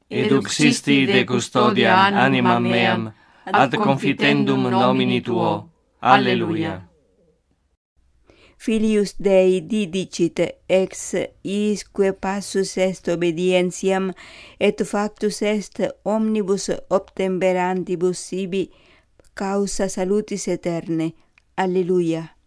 ed uxisti de custodia animam meam, ad confitendum nomini Tuo. Alleluia. Filius Dei didicit ex isque passus est obedientiam, et factus est omnibus obtemperantibus sibi causa salutis eterne. Alleluia.